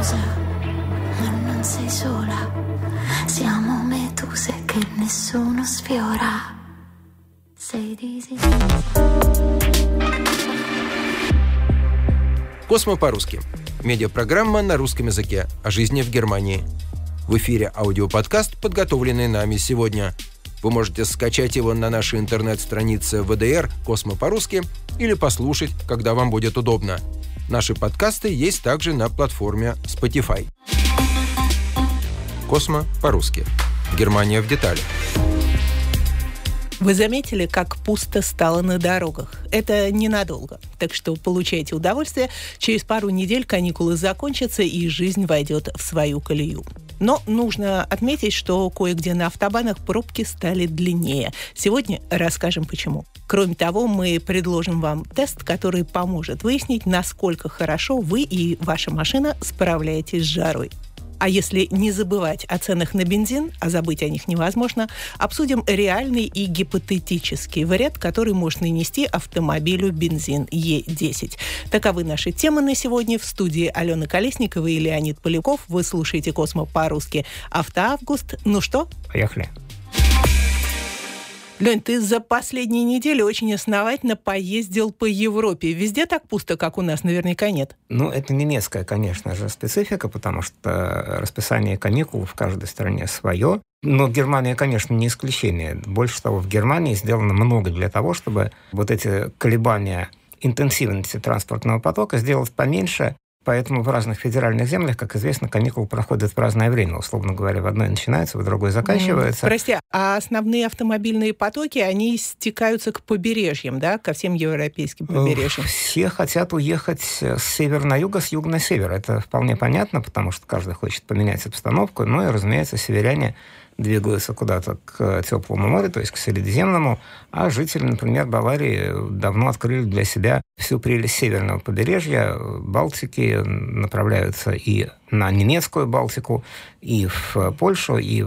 cosa, ma non sei sola. Siamo meduse che nessuno sfiora. Sei «Космо по-русски» – медиапрограмма на русском языке о жизни в Германии. В эфире аудиоподкаст, подготовленный нами сегодня. Вы можете скачать его на нашей интернет-странице WDR «Космо по-русски» или послушать, когда вам будет удобно. Наши подкасты есть также на платформе Spotify. «Космо по-русски». Германия в деталях. Вы заметили, как пусто стало на дорогах? Это ненадолго. Так что получайте удовольствие. Через пару недель каникулы закончатся, и жизнь войдет в свою колею. Но нужно отметить, что кое-где на автобанах пробки стали длиннее. Сегодня расскажем, почему. Кроме того, мы предложим вам тест, который поможет выяснить, насколько хорошо вы и ваша машина справляетесь с жарой. А если не забывать о ценах на бензин, а забыть о них невозможно, обсудим реальный и гипотетический вред, который может нанести автомобилю бензин Е10. Таковы наши темы на сегодня. В студии Алена Колесникова и Леонид Поляков. Вы слушаете «Космо по-русски». Автоавгуст. Ну что? Поехали. Лень, ты за последние недели очень основательно поездил по Европе. Везде так пусто, как у нас, наверняка нет. Ну, это немецкая, конечно же, специфика, потому что расписание каникул в каждой стране свое. Но Германия, конечно, не исключение. Больше того, в Германии сделано много для того, чтобы вот эти колебания интенсивности транспортного потока сделать поменьше. Поэтому в разных федеральных землях, как известно, каникулы проходят в разное время. Условно говоря, в одной начинается, в другой заканчивается. Прости, а основные автомобильные потоки, они стекаются к побережьям, да? Ко всем европейским побережьям? Все хотят уехать с севера на юг, а с юга на север. Это вполне понятно, потому что каждый хочет поменять обстановку. Ну и, разумеется, северяне двигаются куда-то к теплому морю, то есть к Средиземному, а жители, например, Баварии давно открыли для себя всю прелесть северного побережья. Балтики направляются и на немецкую Балтику, и в Польшу, и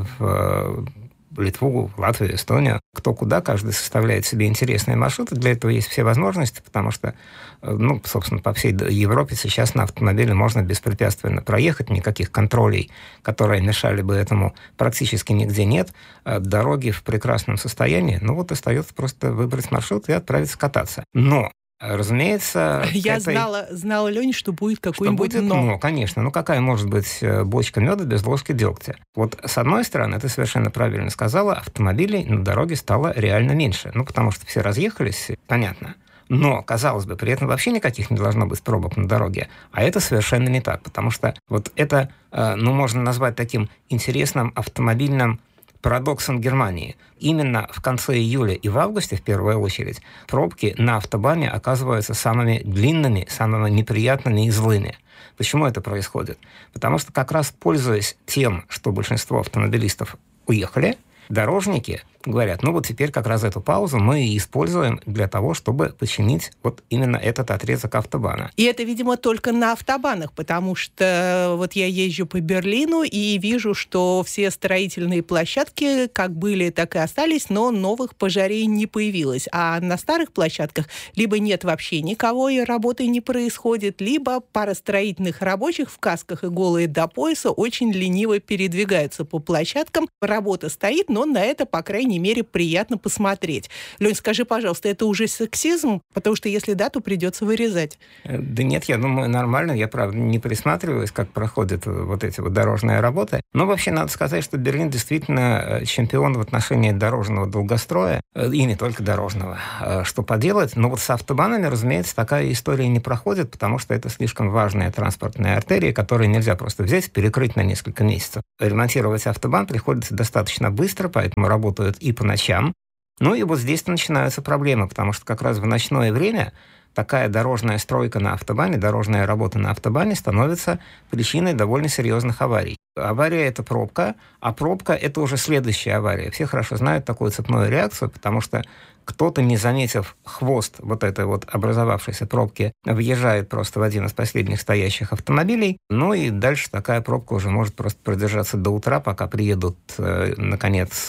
в Литву, Латвию, Эстонию. Кто куда, каждый составляет себе интересные маршруты. Для этого есть все возможности, потому что, собственно, по всей Европе сейчас на автомобиле можно беспрепятственно проехать. Никаких контролей, которые мешали бы этому, практически нигде нет. Дороги в прекрасном состоянии. Остается просто выбрать маршрут и отправиться кататься. Но разумеется... Я знала, Лёнь, что будет какой-нибудь «но». Конечно. Какая может быть бочка меда без ложки дегтя? Вот с одной стороны, ты совершенно правильно сказала, автомобилей на дороге стало реально меньше. Потому что все разъехались, понятно. Но, казалось бы, при этом вообще никаких не должно быть пробок на дороге. А это совершенно не так, потому что вот это, можно назвать таким интересным автомобильным парадоксом Германии. Именно в конце июля и в августе, в первую очередь, пробки на автобане оказываются самыми длинными, самыми неприятными и злыми. Почему это происходит? Потому что как раз пользуясь тем, что большинство автомобилистов уехали, дорожники говорят, теперь как раз эту паузу мы и используем для того, чтобы починить вот именно этот отрезок автобана. И это, видимо, только на автобанах, потому что я езжу по Берлину и вижу, что все строительные площадки как были, так и остались, но новых пожарей не появилось. А на старых площадках либо нет вообще никого, и работы не происходит, либо пара строительных рабочих в касках и голые до пояса очень лениво передвигаются по площадкам. Работа стоит, но на это, по крайней мере, приятно посмотреть. Лень, скажи, пожалуйста, это уже сексизм? Потому что если да, то придется вырезать. Да нет, я думаю, нормально. Я, правда, не присматриваюсь, как проходят вот эти дорожные работы. Но вообще надо сказать, что Берлин действительно чемпион в отношении дорожного долгостроя. И не только дорожного. Что поделать? Но с автобанами, разумеется, такая история не проходит, потому что это слишком важная транспортная артерия, которую нельзя просто взять и перекрыть на несколько месяцев. Ремонтировать автобан приходится достаточно быстро, поэтому работают и по ночам. И здесь начинаются проблемы, потому что как раз в ночное время такая дорожная стройка на автобане, дорожная работа на автобане становится причиной довольно серьезных аварий. Авария – это пробка, а пробка – это уже следующая авария. Все хорошо знают такую цепную реакцию, потому что кто-то, не заметив хвост этой образовавшейся пробки, въезжает просто в один из последних стоящих автомобилей, и дальше такая пробка уже может просто продержаться до утра, пока приедут, наконец,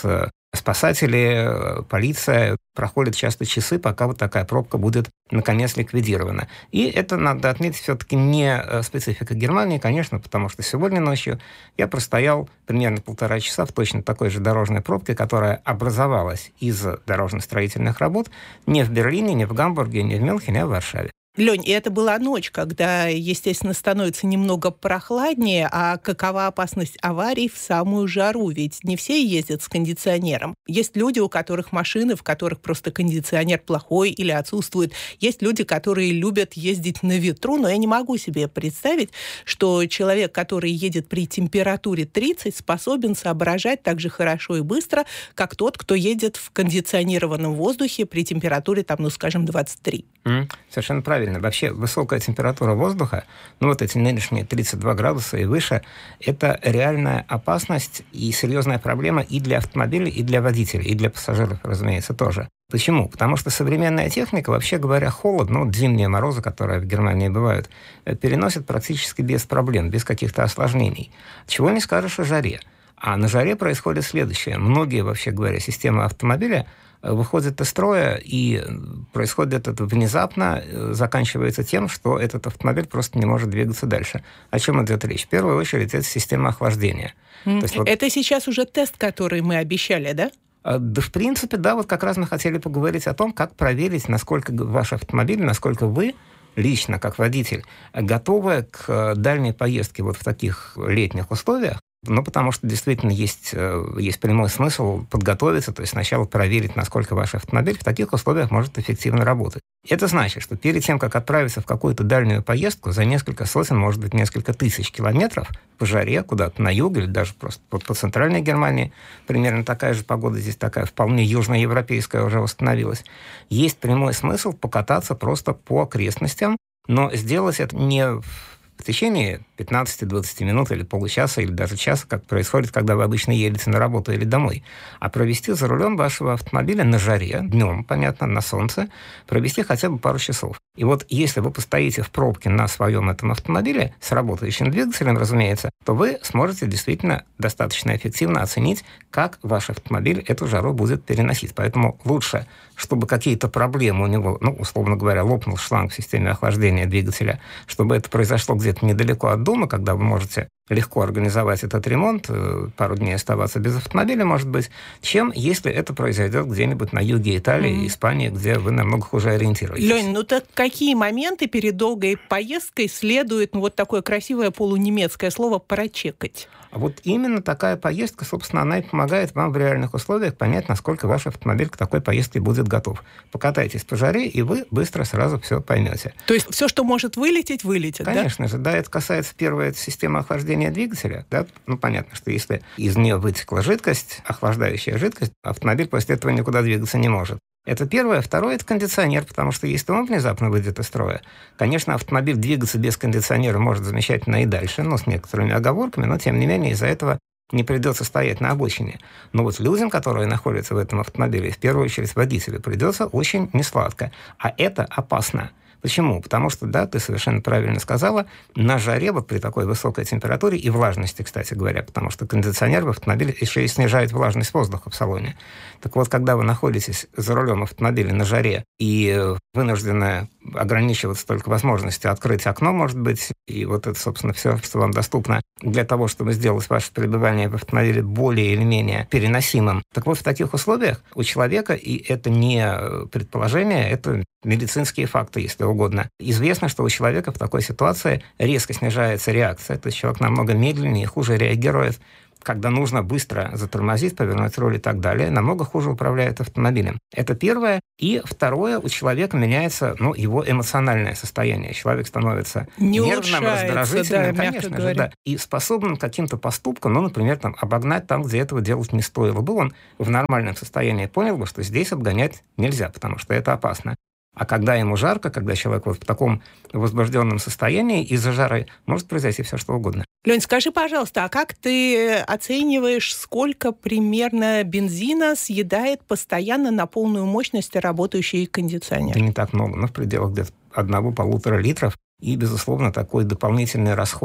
Спасатели, полиция проходят часто часы, пока вот такая пробка будет наконец ликвидирована. И это, надо отметить, все-таки не специфика Германии, конечно, потому что сегодня ночью я простоял примерно 1,5 часа в точно такой же дорожной пробке, которая образовалась из дорожно-строительных работ не в Берлине, не в Гамбурге, не в Мюнхене, а в Варшаве. Лень, и это была ночь, когда, естественно, становится немного прохладнее, а какова опасность аварий в самую жару? Ведь не все ездят с кондиционером. Есть люди, у которых машины, в которых просто кондиционер плохой или отсутствует. Есть люди, которые любят ездить на ветру, но я не могу себе представить, что человек, который едет при температуре 30, способен соображать так же хорошо и быстро, как тот, кто едет в кондиционированном воздухе при температуре, там, ну, скажем, 23. Совершенно правильно. Вообще высокая температура воздуха, ну вот эти нынешние 32 градуса и выше, это реальная опасность и серьезная проблема и для автомобилей, и для водителей, и для пассажиров, разумеется, тоже. Почему? Потому что современная техника, вообще говоря, холод, ну, зимние морозы, которые в Германии бывают, переносит практически без проблем, без каких-то осложнений. Чего не скажешь о жаре. А на жаре происходит следующее. Многие, вообще говоря, системы автомобиля выходит из строя, и происходит это внезапно, заканчивается тем, что этот автомобиль просто не может двигаться дальше. О чем идет речь? В первую очередь, это система охлаждения. То есть, это сейчас уже тест, который мы обещали, да? Да, в принципе, да, вот как раз мы хотели поговорить о том, как проверить, насколько ваш автомобиль, насколько вы лично, как водитель, готовы к дальней поездке вот в таких летних условиях. Ну, потому что действительно есть прямой смысл подготовиться, то есть сначала проверить, насколько ваш автомобиль в таких условиях может эффективно работать. Это значит, что перед тем, как отправиться в какую-то дальнюю поездку за несколько сотен, может быть, несколько тысяч километров по жаре куда-то на юг или даже просто по центральной Германии, примерно такая же погода здесь такая, вполне южноевропейская уже установилась, есть прямой смысл покататься просто по окрестностям, но сделать это не в течение 15-20 минут или получаса, или даже часа, как происходит, когда вы обычно едете на работу или домой, а провести за рулем вашего автомобиля на жаре, днем, понятно, на солнце, провести хотя бы пару часов. И вот если вы постоите в пробке на своем этом автомобиле, с работающим двигателем, разумеется, то вы сможете действительно достаточно эффективно оценить, как ваш автомобиль эту жару будет переносить. Поэтому лучше, чтобы какие-то проблемы у него, ну, условно говоря, лопнул шланг в системе охлаждения двигателя, чтобы это произошло где-то недалеко от дома, когда вы можете легко организовать этот ремонт, пару дней оставаться без автомобиля, может быть, чем если это произойдет где-нибудь на юге Италии, Испании, где вы намного хуже ориентируетесь. Лень, ну так какие моменты перед долгой поездкой следует, ну, вот такое красивое полунемецкое слово «прочекать»? А вот именно такая поездка, собственно, она и помогает вам в реальных условиях понять, насколько ваш автомобиль к такой поездке будет готов. Покатайтесь по жаре, и вы быстро сразу все поймете. То есть все, что может вылететь, вылетит, Конечно же, да, это касается первой системы охлаждения двигателя. Да? Ну, понятно, что если из нее вытекла жидкость, охлаждающая жидкость, автомобиль после этого никуда двигаться не может. Это первое. Второе – это кондиционер, потому что если он внезапно выйдет из строя, конечно, автомобиль двигаться без кондиционера может замечательно и дальше, но с некоторыми оговорками, но, тем не менее, из-за этого не придется стоять на обочине. Но вот людям, которые находятся в этом автомобиле, в первую очередь водителю, придется очень несладко. А это опасно. Почему? Потому что, да, ты совершенно правильно сказала, на жаре, вот при такой высокой температуре и влажности, кстати говоря, потому что кондиционер в автомобиле еще и снижает влажность воздуха в салоне. Так вот, когда вы находитесь за рулем автомобиля на жаре и вынуждены ограничиваться только возможностью открыть окно, может быть, и вот это, собственно, все, что вам доступно для того, чтобы сделать ваше пребывание в автомобиле более или менее переносимым. Так вот, в таких условиях у человека, и это не предположение, это медицинские факты, если угодно, известно, что у человека в такой ситуации резко снижается реакция, то есть человек намного медленнее и хуже реагирует, когда нужно быстро затормозить, повернуть руль и так далее, намного хуже управляет автомобилем. Это первое. И второе, у человека меняется, ну, его эмоциональное состояние. Человек становится нервным, раздражительным, да, конечно же, да, и способным к каким-то поступкам, ну, например, там, обогнать там, где этого делать не стоило бы. Он в нормальном состоянии понял бы, что здесь обгонять нельзя, потому что это опасно. А когда ему жарко, когда человек вот в таком возбужденном состоянии, из-за жары может произойти все, что угодно. Лень, скажи, пожалуйста, а как ты оцениваешь, сколько примерно бензина съедает постоянно на полную мощность работающий кондиционер? Это не так много, но в пределах где-то 1-1,5 литров. И, безусловно, такой дополнительный расход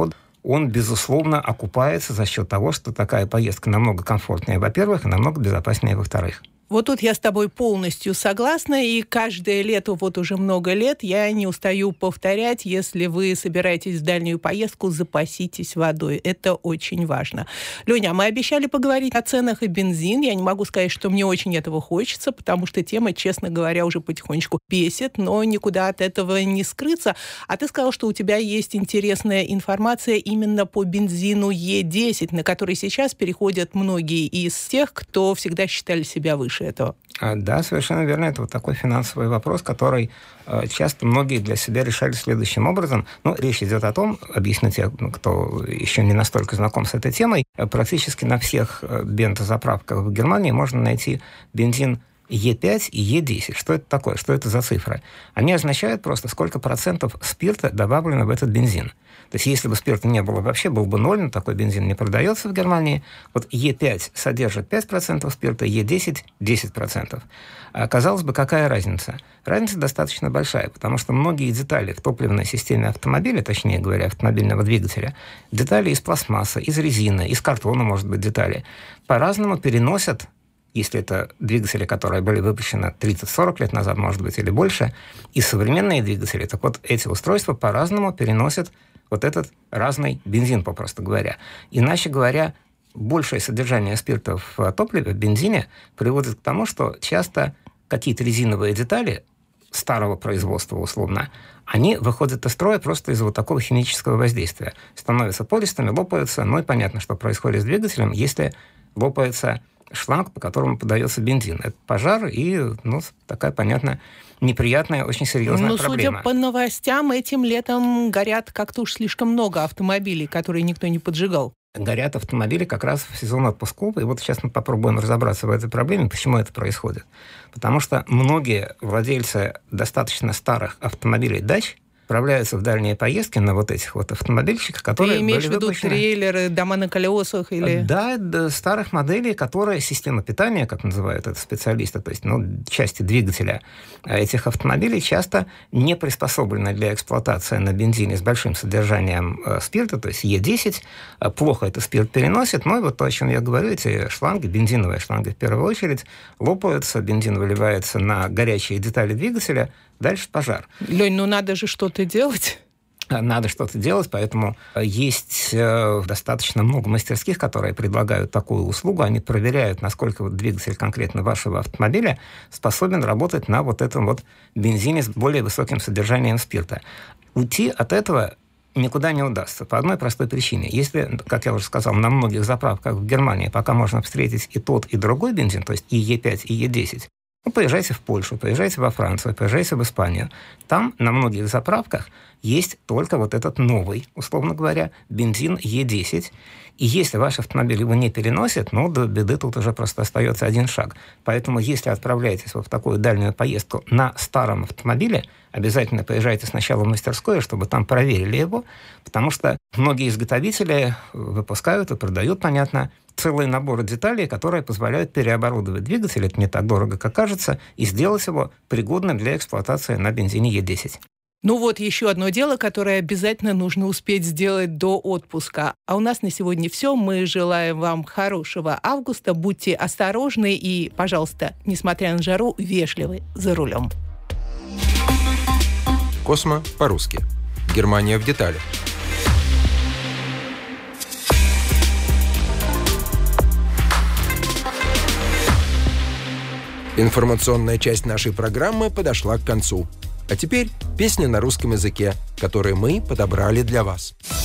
он, безусловно, окупается за счет того, что такая поездка намного комфортнее, во-первых, и намного безопаснее, во-вторых. Вот тут я с тобой полностью согласна, и каждое лето, вот уже много лет, я не устаю повторять, если вы собираетесь в дальнюю поездку, запаситесь водой. Это очень важно. Леня, мы обещали поговорить о ценах и бензин. Я не могу сказать, что мне очень этого хочется, потому что тема, честно говоря, уже потихонечку бесит, но никуда от этого не скрыться. А ты сказал, что у тебя есть интересная информация именно по бензину Е10, на который сейчас переходят многие из тех, кто всегда считали себя выше этого. Да, совершенно верно. Это вот такой финансовый вопрос, который часто многие для себя решали следующим образом. Речь идет о том, объясню те, кто еще не настолько знаком с этой темой, практически на всех бензозаправках в Германии можно найти бензин Е5 и Е10. Что это такое? Что это за цифры? Они означают просто, сколько процентов спирта добавлено в этот бензин. То есть, если бы спирта не было вообще, был бы 0, но такой бензин не продается в Германии. Вот Е5 содержит 5% спирта, Е10 – 10%. Казалось бы, какая разница? Разница достаточно большая, потому что многие детали в топливной системе автомобиля, точнее говоря, автомобильного двигателя, детали из пластмассы, из резины, из картона, может быть, детали, по-разному переносят, если это двигатели, которые были выпущены 30-40 лет назад, может быть, или больше, и современные двигатели, так вот эти устройства по-разному переносят вот этот разный бензин, попросту говоря. Иначе говоря, большее содержание спирта в топливе, в бензине, приводит к тому, что часто какие-то резиновые детали старого производства, условно, они выходят из строя просто из-за вот такого химического воздействия. Становятся пористыми, лопаются, и понятно, что происходит с двигателем, если лопается шланг, по которому подается бензин. Это пожар и, такая, понятно, неприятная, очень серьезная проблема. Судя по новостям, этим летом горят как-то уж слишком много автомобилей, которые никто не поджигал. Горят автомобили как раз в сезон отпусков. И вот сейчас мы попробуем разобраться в этой проблеме, почему это происходит. Потому что многие владельцы достаточно старых автомобилей дач отправляются в дальние поездки на вот этих вот автомобильчиках, которые Ты имеешь были в виду выпущены... трейлеры, дома на колесах или... Да, старых моделей, которые система питания, как называют это специалисты, то есть части двигателя этих автомобилей часто не приспособлены для эксплуатации на бензине с большим содержанием спирта, то есть Е10. Плохо этот спирт переносит, и вот то, о чем я говорю, эти шланги, бензиновые шланги в первую очередь, лопаются, бензин выливается на горячие детали двигателя, дальше пожар. Лень, надо же что-то делать. Надо что-то делать, поэтому есть достаточно много мастерских, которые предлагают такую услугу. Они проверяют, насколько двигатель конкретно вашего автомобиля способен работать на вот этом вот бензине с более высоким содержанием спирта. Уйти от этого никуда не удастся. По одной простой причине. Если, как я уже сказал, на многих заправках в Германии пока можно встретить и тот, и другой бензин, то есть и Е5, и Е10, поезжайте в Польшу, поезжайте во Францию, поезжайте в Испанию. Там на многих заправках есть только вот этот новый, условно говоря, бензин Е10. И если ваш автомобиль его не переносит, до беды тут уже просто остается один шаг. Поэтому если отправляетесь в такую дальнюю поездку на старом автомобиле, обязательно поезжайте сначала в мастерскую, чтобы там проверили его, потому что многие изготовители выпускают и продают, понятно, целые наборы деталей, которые позволяют переоборудовать двигатель, это не так дорого, как кажется, и сделать его пригодным для эксплуатации на бензине Е10. Еще одно дело, которое обязательно нужно успеть сделать до отпуска. А у нас на сегодня все. Мы желаем вам хорошего августа. Будьте осторожны и, пожалуйста, несмотря на жару, вежливы за рулем. Космо по-русски. Германия в деталях. Информационная часть нашей программы подошла к концу. А теперь песня на русском языке, которую мы подобрали для вас.